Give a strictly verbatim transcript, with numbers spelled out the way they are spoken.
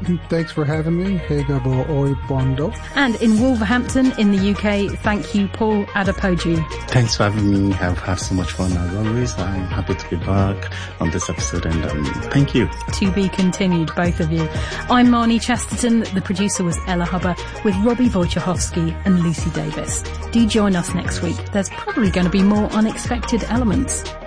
Thanks for having me. Hegabo Oi Bondo. And in Wolverhampton, in the U K, thank you, Paul Adepoju. Thanks for having me. I've had so much fun as always. I'm happy to be back on this episode, and um, thank you. To be continued, both of you. I'm Marnie Chesterton. The producer was Ella Hubber, with Robbie Wojciechowski and Lucy Davis. Do join us next week. There's probably going to be more unexpected elements.